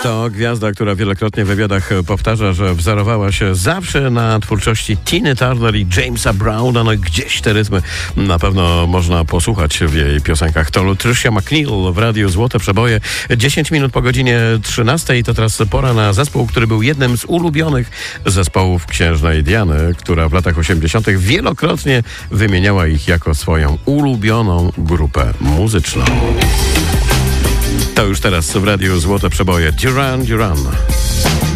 To gwiazda, która wielokrotnie w wywiadach powtarza, że wzorowała się zawsze na twórczości Tiny Turner i Jamesa Browna. No gdzieś te rytmy na pewno można posłuchać w jej piosenkach. To Lutricia McNeil w Radiu Złote Przeboje. 10 minut po godzinie 13 i to teraz pora na zespół, który był jednym z ulubionych zespołów księżnej Diany, która w latach 80. wielokrotnie wymieniała ich jako swoją ulubioną grupę muzyczną. To już teraz w Radiu Złote Przeboje. Duran Duran.